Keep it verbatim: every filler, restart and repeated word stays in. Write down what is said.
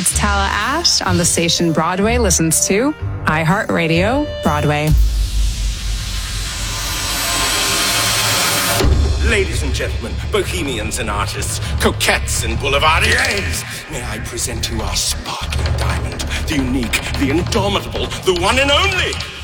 It's Tala Ash on the station Broadway listens to iHeartRadio Broadway. Ladies and gentlemen, bohemians and artists, coquettes and boulevardiers, may I present you our sparkling diamond, the unique, the indomitable, the one and only